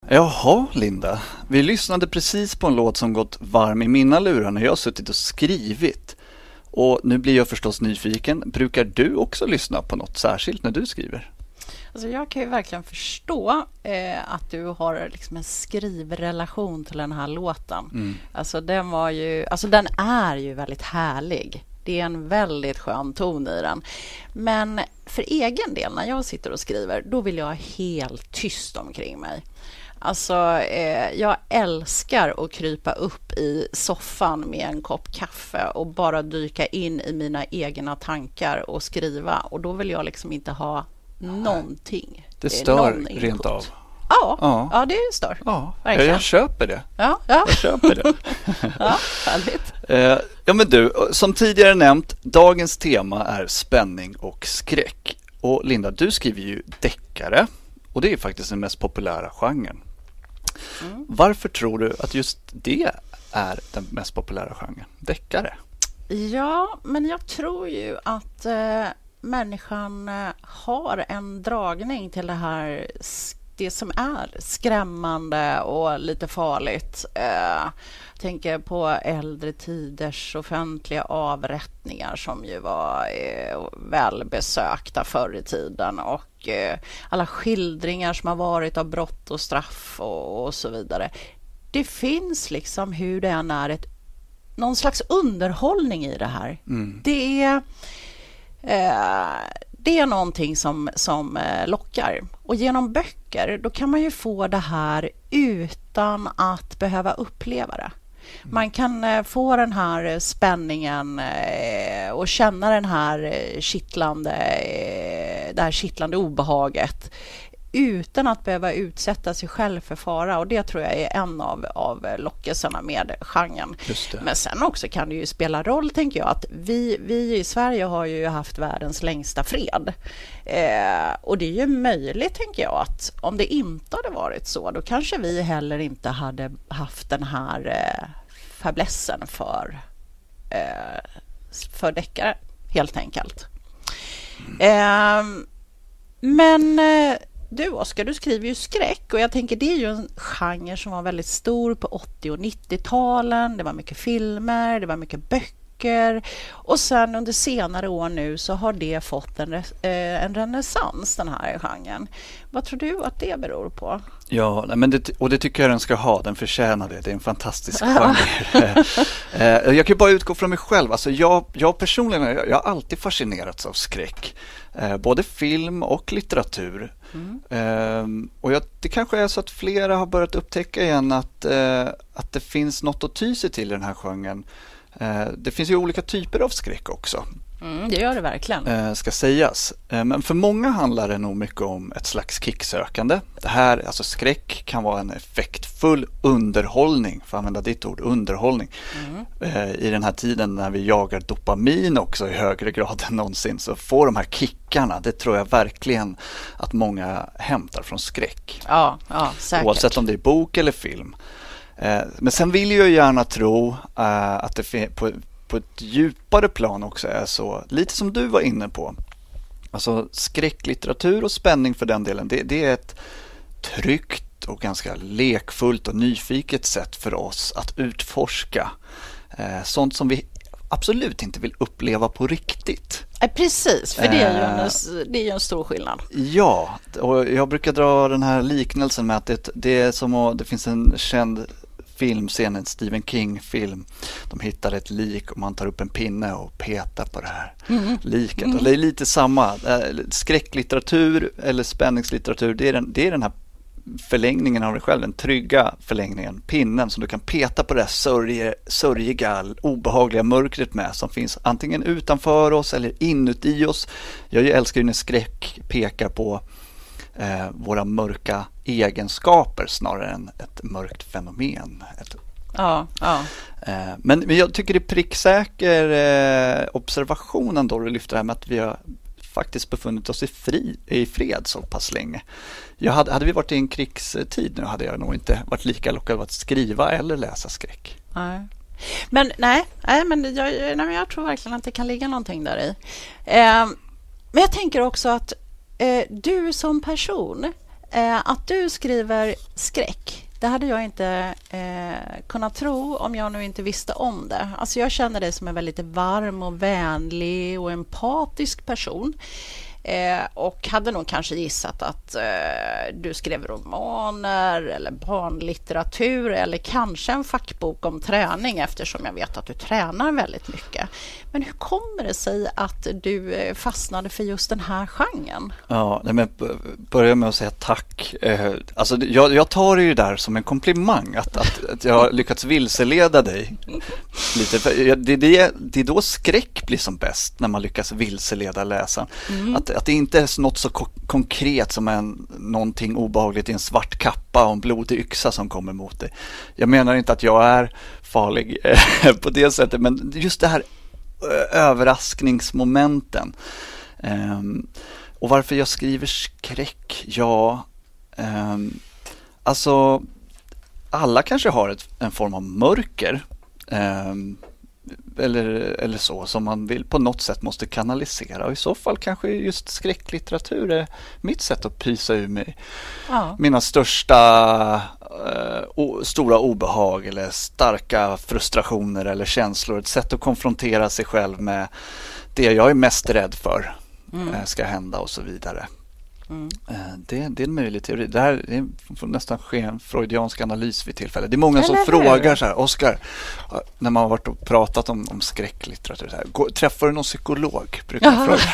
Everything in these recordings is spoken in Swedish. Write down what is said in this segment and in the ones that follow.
Jaha, Linda. Vi lyssnade precis på en låt som gått varm i mina lurar när jag har suttit och skrivit. Och nu blir jag förstås nyfiken. Brukar du också lyssna på något särskilt när du skriver? Alltså jag kan ju verkligen förstå att du har liksom en skrivrelation till den här låten. Alltså den är ju väldigt härlig. Det är en väldigt skön ton i den. Men för egen del, när jag sitter och skriver, då vill jag ha helt tyst omkring mig. Alltså, jag älskar att krypa upp i soffan med en kopp kaffe och bara dyka in i mina egna tankar och skriva. Och då vill jag liksom inte ha någonting. Det stör rent av. Ja, det stör. Ja, jag köper det. Ja. Jag köper det. Ja, härligt. Ja, men du, som tidigare nämnt, dagens tema är spänning och skräck. Och Linda, du skriver ju deckare. Och det är faktiskt den mest populära genren. Varför tror du att just det är den mest populära genren? Deckare? Ja, men jag tror ju att människan har en dragning till det som är skrämmande och lite farligt. Jag tänker på äldre tiders offentliga avrättningar som ju var välbesökta förr i tiden, och alla skildringar som har varit av brott och straff och så vidare. Det finns liksom, hur det än är, någon slags underhållning i det här. Det är någonting som lockar. Och genom böcker, då kan man ju få det här utan att behöva uppleva det. Man kan få den här spänningen och känna det här kittlande obehaget utan att behöva utsätta sig själv för fara. Och det tror jag är en av lockelserna med genren. Men sen också kan det ju spela roll, tänker jag, att vi i Sverige har ju haft världens längsta fred. Och det är ju möjligt, tänker jag, att om det inte hade varit så, då kanske vi heller inte hade haft den här fäblessen för deckare, helt enkelt. Men du, Oskar, du skriver ju skräck, och jag tänker det är ju en genre som var väldigt stor på 80- och 90-talen. Det var mycket filmer, det var mycket böcker, och sen under senare år nu så har det fått en renässans, den här genren. Vad tror du att det beror på? Ja, men det tycker jag den ska ha. Den förtjänar det. Det är en fantastisk genre. Jag kan ju bara utgå från mig själv. Alltså jag personligen jag har alltid fascinerats av skräck. Både film och litteratur. Och det kanske är så att flera har börjat upptäcka igen att det finns något att ty sig till i den här genren. Det finns ju olika typer av skräck också. Det gör det verkligen. Ska sägas. Men för många handlar det nog mycket om ett slags kicksökande. Det här, alltså skräck, kan vara en effektfull underhållning, för att använda ditt ord, underhållning. I den här tiden när vi jagar dopamin också i högre grad än någonsin, så får de här kickarna, det tror jag verkligen att många hämtar från skräck. Ja, säkert. Oavsett om det är bok eller film. Men sen vill jag gärna tro att det på ett djupare plan också är så, lite som du var inne på. Alltså skräcklitteratur och spänning för den delen, det är ett tryggt och ganska lekfullt och nyfiket sätt för oss att utforska sånt som vi absolut inte vill uppleva på riktigt. Precis, för det är ju en stor skillnad. Ja, och jag brukar dra den här liknelsen med att det är som att det finns en känd filmscen, en Stephen King-film. De hittar ett lik och man tar upp en pinne och petar på det här liket. Och det är lite samma. Skräcklitteratur eller spänningslitteratur, det är den här förlängningen av dig själv, den trygga förlängningen, pinnen som du kan peta på det här sörjiga, obehagliga mörkret med, som finns antingen utanför oss eller inuti oss. Jag älskar ju när skräck pekar på våra mörka egenskaper snarare än ett mörkt fenomen. Ja. Men jag tycker det är pricksäker observationen då du lyfter det här med att vi har faktiskt befunnit oss i fred så pass länge. Hade vi varit i en krigstid nu hade jag nog inte varit lika lockad att skriva eller läsa skräck. Nej. Men jag tror verkligen att det kan ligga någonting där i. Men jag tänker också att du som person, Att du skriver skräck, det hade jag inte kunnat tro om jag nu inte visste om det. Alltså jag känner dig som en väldigt varm och vänlig och empatisk person. Och hade nog kanske gissat att du skrev romaner eller barnlitteratur eller kanske en fackbok om träning, eftersom jag vet att du tränar väldigt mycket. Men hur kommer det sig att du fastnade för just den här genren? Ja, men börja med att säga tack. Alltså, jag tar det ju där som en komplimang att jag har lyckats vilseleda dig lite. För det är då skräck blir som bäst, när man lyckas vilseleda läsaren. Att det inte är något så konkret som någonting obehagligt i en svart kappa och en blodig yxa som kommer mot dig. Jag menar inte att jag är farlig på det sättet, men just det här överraskningsmomenten. Och varför jag skriver skräck? Alltså alla kanske har en form av mörker. Eller så som man vill på något sätt måste kanalisera, och i så fall kanske just skräcklitteratur är mitt sätt att pysa ur mig mina största stora obehag eller starka frustrationer eller känslor, ett sätt att konfrontera sig själv med det jag är mest rädd för ska hända och så vidare. Det är en möjlig teori. Det får nästan ske en freudiansk analys vid tillfälle. Det är många som frågar så här, Oskar, när man har varit och pratat om skräcklitteratur så här, träffar du någon psykolog? Brukar jag fråga.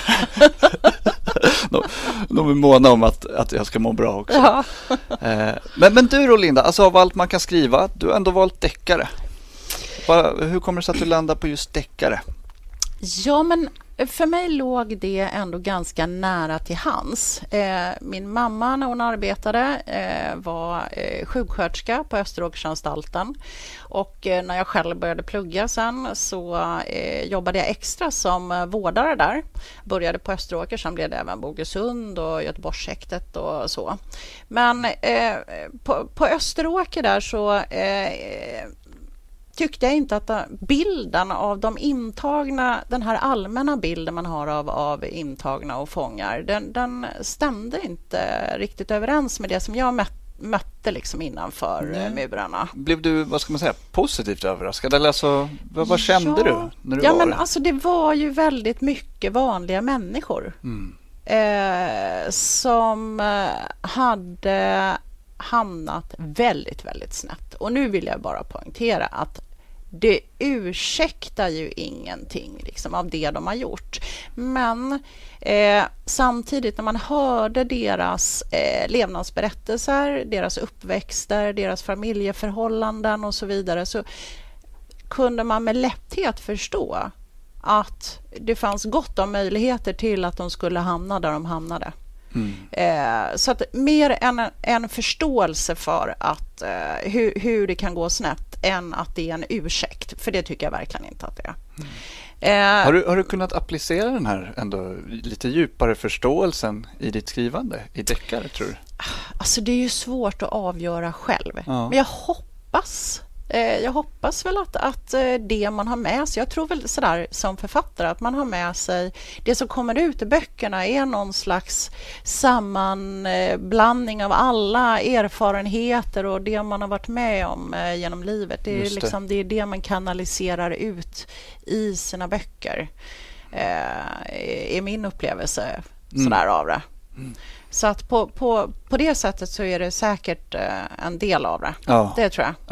De är måna om att jag ska må bra också. Men du då, Linda, alltså av allt man kan skriva, du har ändå valt deckare. Hur kommer det sig att du landar på just deckare? Ja, men för mig låg det ändå ganska nära till hands. Min mamma, när hon arbetade, var sjuksköterska på Österåkersanstalten. Och när jag själv började plugga sen så jobbade jag extra som vårdare där. Började på Österåker, sen blev det även Bogesund och Göteborgshäktet och så. Men på Österåker där så tyckte jag inte att bilden av de intagna, den här allmänna bilden man har av intagna och fångar, den stämde inte riktigt överens med det som jag mötte liksom innanför murarna. Blev du, vad ska man säga, positivt överraskad? Eller alltså, vad kände du när du var men där? Alltså det var ju väldigt mycket vanliga människor som hade hamnat väldigt, väldigt snett. Och nu vill jag bara poängtera att det ursäktar ju ingenting liksom, av det de har gjort. Men samtidigt när man hörde deras levnadsberättelser, deras uppväxter, deras familjeförhållanden och så vidare, så kunde man med lätthet förstå att det fanns gott om möjligheter till att de skulle hamna där de hamnade. Så att mer en förståelse för att hur det kan gå snett än att det är en ursäkt, för det tycker jag verkligen inte att det är. Har du kunnat applicera den här ändå lite djupare förståelsen i ditt skrivande i deckare, tror du? Alltså det är ju svårt att avgöra själv, men jag hoppas väl att det man har med sig, jag tror väl sådär som författare att man har med sig det som kommer ut i böckerna är någon slags sammanblandning av alla erfarenheter och det man har varit med om genom livet. Det är liksom det är det man kanaliserar ut i sina böcker, är min upplevelse sådär av det. Så att på det sättet så är det säkert en del av det. Det tror jag.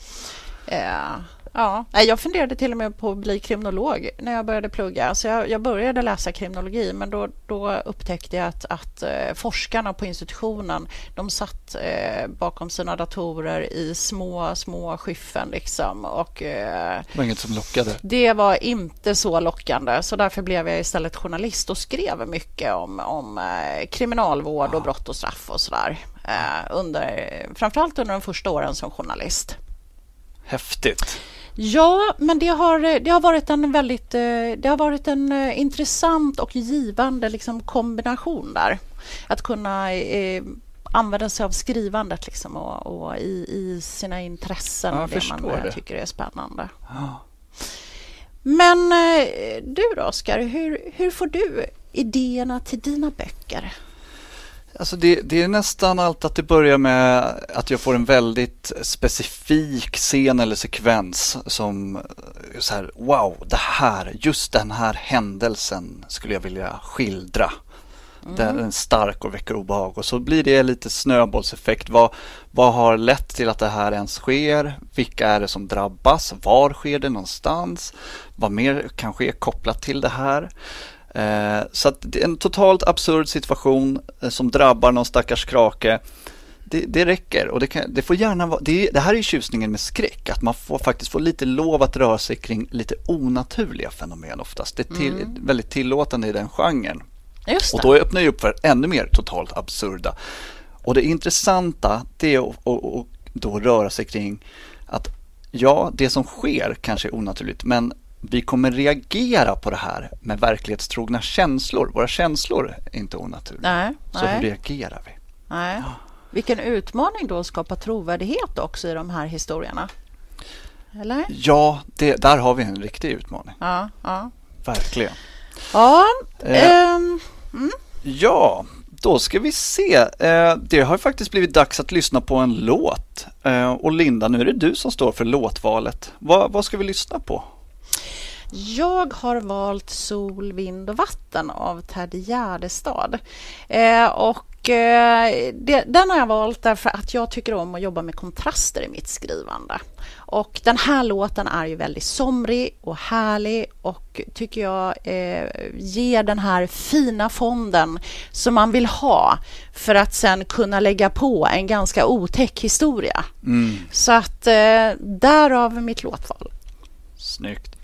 Jag funderade till och med på att bli kriminolog när jag började plugga. Så jag började läsa kriminologi, men då upptäckte jag att forskarna på institutionen, de satt bakom sina datorer i små skyffen liksom, och det var inget som lockade. Det var inte så lockande, så därför blev jag istället journalist och skrev mycket om kriminalvård och brott och straff och sådär, framförallt under de första åren som journalist. Häftigt. Ja, men det har varit en intressant och givande liksom kombination där. Att kunna använda sig av skrivandet liksom, och i sina intressen, det man tycker är spännande. Men du då, Oskar, hur får du idéerna till dina böcker? Alltså det är nästan allt att det börjar med att jag får en väldigt specifik scen eller sekvens som så här, wow, just den här händelsen skulle jag vilja skildra. Den är stark och väcker obehag. Och så blir det lite snöbollseffekt. Vad har lett till att det här ens sker? Vilka är det som drabbas? Var sker det någonstans? Vad mer kan ske kopplat till det här? Så att det är en totalt absurd situation som drabbar någon stackars krake. Det räcker. Och det får gärna vara, det här är ju tjusningen med skräck. Att man faktiskt får lite lov att röra sig kring lite onaturliga fenomen oftast. Det är väldigt tillåtande i den genren. Just det. Och då öppnar jag upp för ännu mer totalt absurda. Och det intressanta, det är att då röra sig kring att det som sker kanske är onaturligt, men vi kommer reagera på det här med verklighetstrogna känslor. Våra känslor är inte onaturliga. Så hur reagerar vi? Nej. Ja. Vilken utmaning då att skapa trovärdighet också i de här historierna. Eller? Ja, där har vi en riktig utmaning. Ja. Verkligen. Ja. Ja, då ska vi se. Det har faktiskt blivit dags att lyssna på en låt. Och Linda, nu är det du som står för låtvalet. Vad ska vi lyssna på? Jag har valt Sol, vind och vatten av Ted Gärdestad. Den har jag valt därför att jag tycker om att jobba med kontraster i mitt skrivande. Och den här låten är ju väldigt somrig och härlig och tycker jag ger den här fina fonden som man vill ha för att sen kunna lägga på en ganska otäck historia. Så att därav mitt låtval. Snyggt.